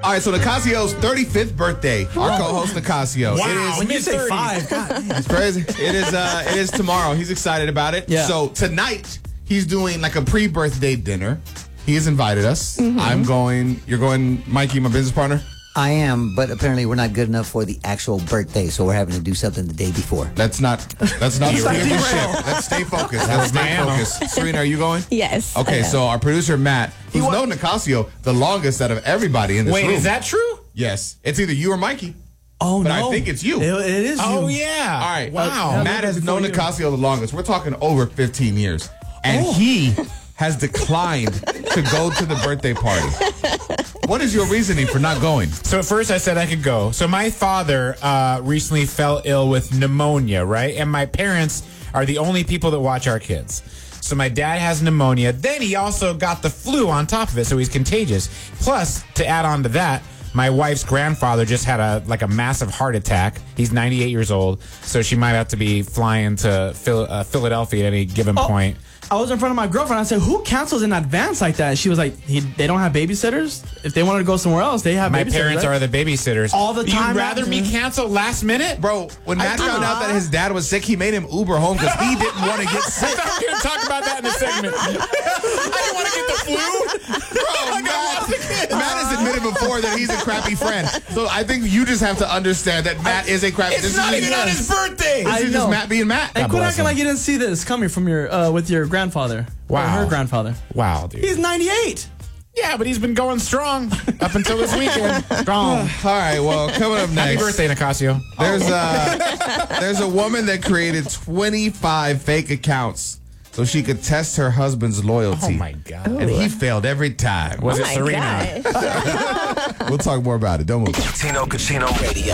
All right, so Nicasio's 35th birthday. Our co-host Nicasio. Wow, when you say 5, God, It's crazy. It is tomorrow. He's excited about it. Yeah. So tonight he's doing like a pre-birthday dinner. He has invited us. I'm going. You're going, Mikey, my business partner. I am, but apparently we're not good enough for the actual birthday, so we're having to do something the day before. That's not the ship. Let's stay focused. Let's stay focused. Serena, are you going? Yes. Okay, so our producer Matt, who's known Nicasio the longest out of everybody in this room. Wait, is that true? Yes. It's either you or Mikey. Oh, But no. I think it's you. It is you. All Oh, right. Wow. Matt has known Nicasio the longest. We're talking over 15 years. And he has declined to go to the birthday party. What is your reasoning for not going? So at first I said I could go. So my father recently fell ill with pneumonia, right? And my parents are the only people that watch our kids. So my dad has pneumonia. Then he also got the flu on top of it, so he's contagious. Plus, to add on to that, my wife's grandfather just had a massive heart attack. He's 98 years old, so she might have to be flying to Philadelphia at any given point. I was in front of my girlfriend. I said, who cancels in advance like that? She was like, they don't have babysitters? If they wanted to go somewhere else, they have My babysitters. parents right? are the babysitters. All the time. You'd rather me cancel last minute? Bro, when Matt found out that his dad was sick, he made him Uber home because he didn't want to get I sick. thought we were going to talk about that in the segment. I didn't want to get the flu. Bro, Matt has admitted before that he's a crappy friend. So I think you just have to understand that Matt is a crappy friend. It's not even on his birthday. This is just Matt being Matt. And God quit bless acting him. like you didn't see this coming from your with your grandfather. Wow. Or her grandfather. Wow, dude. He's 98. Yeah, but he's been going strong up until this weekend. Strong. All right, well, coming up Happy next. birthday, Nicasio. There's a woman that created 25 fake accounts so she could test her husband's loyalty. Oh, my God. And he failed every time. Was Oh it my Serena? gosh. We'll talk more about it. Don't move. Tino Cucino Radio.